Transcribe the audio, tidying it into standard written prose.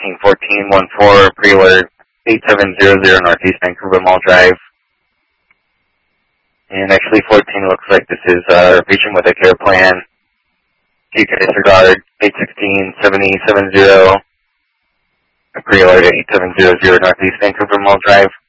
1414, pre-alert 8700 Northeast Vancouver Mall Drive. And actually 14 looks like this is a patient with a care plan. You can disregard 816-7070, pre-alert 8700 Northeast Vancouver Mall Drive.